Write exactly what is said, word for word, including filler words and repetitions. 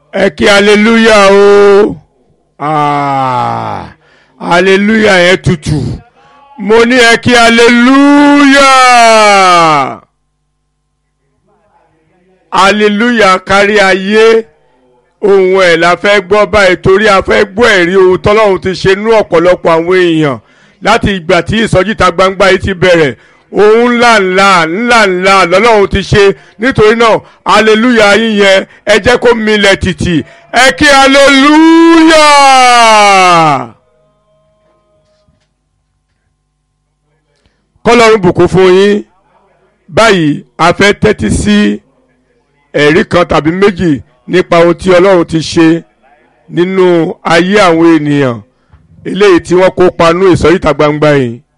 ẹ kí hallelujah o ah hallelujah yẹn tutù mo ní ẹ kí hallelujah hallelujah kárí ayé ohun ẹ̀ la fẹ́ gbọ́ báyìí torí a fẹ́ gbọ́ ẹ̀rí ohun tọ́lọ́run ti ṣe nú ọ̀pọ̀lọpọ̀ àwọn èèyàn láti ìgbà tí ìsọjí ìta gbangba yìí ti bẹ̀rẹ̀ ohun ńlá ńlá ńlá ńlá lọ́lọ́run ti ṣe nítorí náà hallelujah yín yẹn ẹ jẹ́ kó milẹ̀ tìtì ẹ kí hallelujah. kọ́lọ́run bùkún fún yín báyìí a fẹ́ tẹ́tí sí ẹ̀rí kan tàbí méjì nípa ohun tí Ọlọ́run ti ṣe nínú ayé àwọn ènìyàn eléyìí tí wọ́n kópa nínú ìsọjí ìta gbangba yìí.